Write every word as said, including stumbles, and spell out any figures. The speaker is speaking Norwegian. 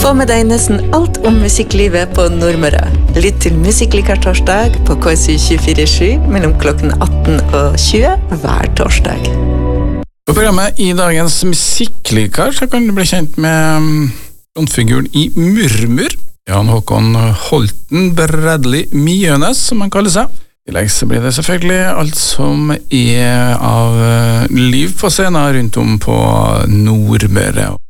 Få med deg nesten alt om musikklivet på Nordmøre. Lytt til Musikklikar torsdag på K S U tjuefire sju mellom klokken atten og tjue hver torsdag. På programmet i dagens Musikklikar så kan du bli kjent med frontfiguren i Murmur, Jan Håkon Holten Bradley Mjønes, som han kaller seg. I tillegg så blir det selvfølgelig alt som er av liv på scenen rundt om på Nordmøre.